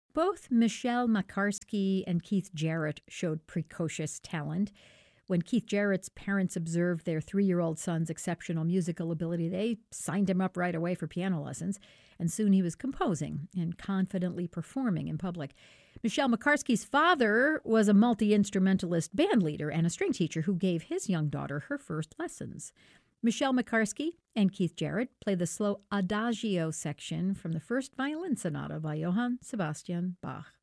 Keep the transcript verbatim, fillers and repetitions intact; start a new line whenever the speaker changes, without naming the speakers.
Both Michelle Makarsky and Keith Jarrett showed precocious talent. When Keith Jarrett's parents observed their three year old son's exceptional musical ability, they signed him up right away for piano lessons, and soon he was composing and confidently performing in public. Michelle Makarsky's father was a multi instrumentalist band leader and a string teacher who gave his young daughter her first lessons. Michelle Makarsky and Keith Jarrett play the slow Adagio section from the first violin sonata by Johann Sebastian Bach.